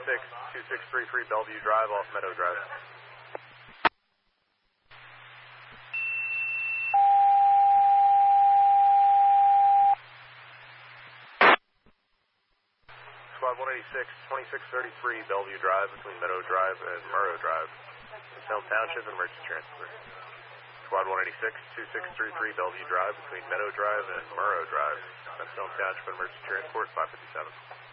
2633 Bellevue Drive off Meadow Drive. Squad 186, 2633 Bellevue Drive between Meadow Drive and Murrow Drive. Elm Township, emergency transport. Squad 186, 2633 Bellevue Drive between Meadow Drive and Murrow Drive. Elm Township, emergency transport, 557.